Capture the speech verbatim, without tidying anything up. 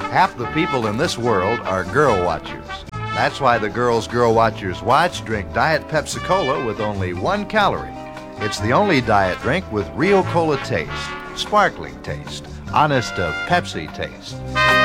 Half the people in this world are girl watchers. That's why the Girls Girl Watchers Watch drink Diet Pepsi Cola with only one calorie. It's the only diet drink with real cola taste, sparkling taste, honest to Pepsi taste.